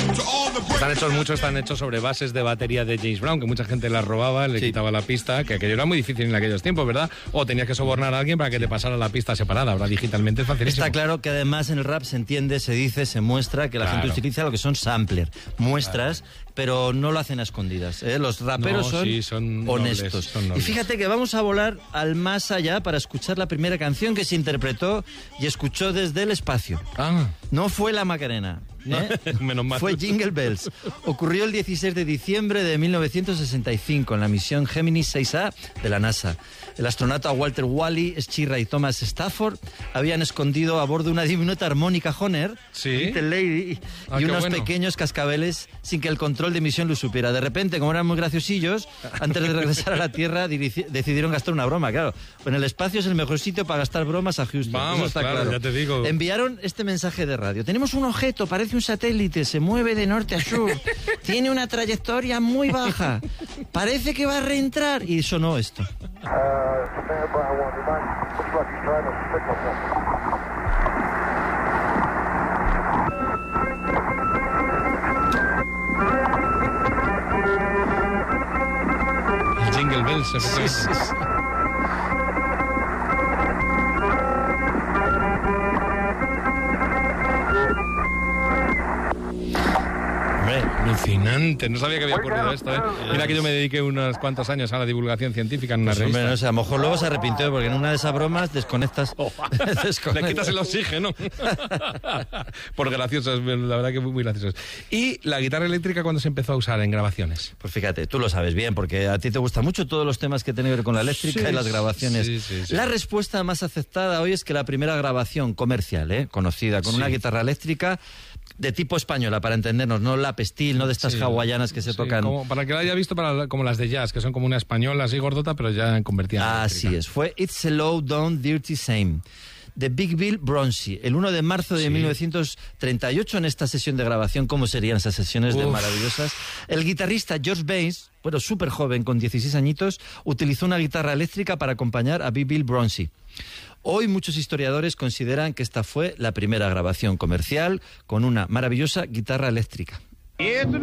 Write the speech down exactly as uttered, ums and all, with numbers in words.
Están hechos muchos, están hechos sobre bases de batería de James Brown, que mucha gente las robaba, le sí. quitaba la pista, que aquello era muy difícil en aquellos tiempos, ¿verdad? O tenías que sobornar a alguien para que te pasara la pista separada. Ahora digitalmente es facilísimo. Está claro que además en el rap se entiende, se dice, se muestra que la claro. gente utiliza lo que son sampler, muestras, claro. pero no lo hacen a escondidas, ¿eh? Los raperos no, son, sí, son honestos. Nobles, son nobles. Y fíjate que vamos a volar al más allá para escuchar la primera canción que se interpretó y escuchó desde el espacio. Ah. No fue la Macarena. ¿Eh? Menos mal. Fue Jingle Bells. Ocurrió el dieciséis de diciembre de mil novecientos sesenta y cinco en la misión Géminis seis A de la NASA. El astronauta Walter Wally, Schirra y Thomas Stafford habían escondido a bordo una diminuta armónica Hohner, ¿Sí? Little Lady, ah, y unos bueno. pequeños cascabeles sin que el control de misión lo supiera. De repente, como eran muy graciosillos, antes de regresar a la Tierra decidieron gastar una broma, claro. En el espacio es el mejor sitio para gastar bromas a Houston. Vamos, Eso está claro, claro. ya te digo. Enviaron este mensaje de radio. Tenemos un objeto, parece un satélite, se mueve de norte a sur, tiene una trayectoria muy baja, parece que va a reentrar. Y sonó esto. Jingle Bells, sí, sí, sí. Alucinante, no sabía que había ocurrido esto, ¿eh? Mira que yo me dediqué unos cuantos años a la divulgación científica en una pues revista. Hombre, no sé, a lo mejor luego se arrepintió porque en una de esas bromas desconectas. Oh, desconectas. Le quitas el oxígeno. Por graciosos, la verdad que muy, muy graciosos. ¿Y la guitarra eléctrica cuándo se empezó a usar en grabaciones? Pues fíjate, tú lo sabes bien porque a ti te gustan mucho todos los temas que tienen que ver con la eléctrica sí, y las grabaciones. Sí, sí, sí. La respuesta más aceptada hoy es que la primera grabación comercial, ¿eh? conocida con sí. una guitarra eléctrica de tipo española, para entendernos, no la pestil, no de estas sí, hawaianas que se sí, tocan. Como, para que la haya visto, para, como las de jazz, que son como una española así gordota, pero ya convertida en Así es, fue It's a Low Down Dirty Same, de Big Bill Bronzy, el uno de marzo de sí. mil novecientos treinta y ocho, en esta sesión de grabación. ¿Cómo serían esas sesiones Uf. de maravillosas? El guitarrista George Baines, bueno, súper joven, con dieciséis añitos, utilizó una guitarra eléctrica para acompañar a Big Bill Bronzy. Hoy muchos historiadores consideran que esta fue la primera grabación comercial con una maravillosa guitarra eléctrica.